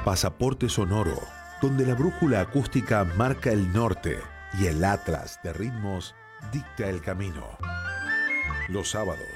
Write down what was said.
Pasaporte Sonoro, donde la brújula acústica marca el norte y el atlas de ritmos dicta el camino. Los sábados,